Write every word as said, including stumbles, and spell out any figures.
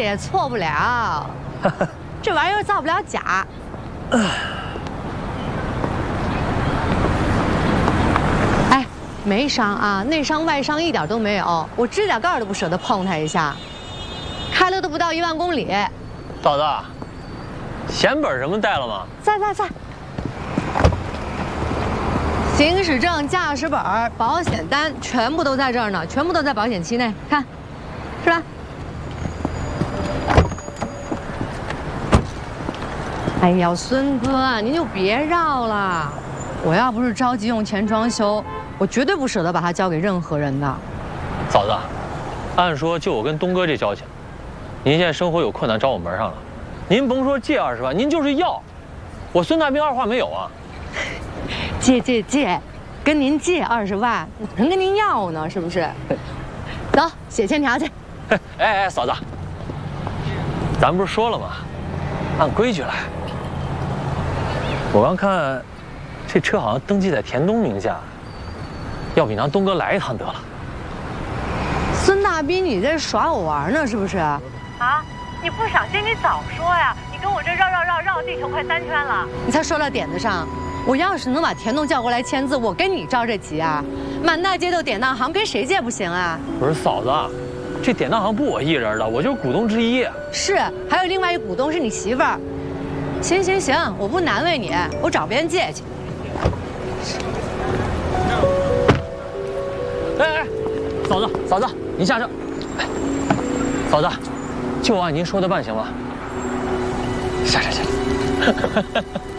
也错不了，这玩意儿造不了假。哎，没伤啊，内伤外伤一点都没有，我指甲盖都不舍得碰它一下。开了都不到一万公里。 嫂子，险本什么带了吗？ 在在在。行驶证、驾驶本、保险单全部都在这儿呢，全部都在保险期内，看，是吧？哎呀，孙哥，您就别绕了。我要不是着急用钱装修，我绝对不舍得把它交给任何人的。 嫂子，按说就我跟东哥这交情，您现在生活有困难找我门上了，您甭说借二十万，您就是要，我孙大兵二话没有啊。 借借借，跟您借二十万，哪能跟您要呢？是不是？走，写欠条去。 哎哎，嫂子，咱不是说了吗？按规矩来。我刚看，这车好像登记在田东名下，要不你让东哥来一趟得了。 孙大兵，你在耍我玩呢是不是？啊， 你不赏心，你早说呀！你跟我这绕绕绕绕地球快三圈了。 你才说到点子上。我要是能把田东叫过来签字，我跟你着这急啊！满大街都典当行，跟谁借不行啊？ 不是嫂子，这典当行不我一人的，我就是股东之一。是， 还有另外一股东是你媳妇儿。行行行，我不难为你，我找别人借去。 哎哎，嫂子嫂子，您下车。哎，嫂子，就按您说的办行吗？下车下车。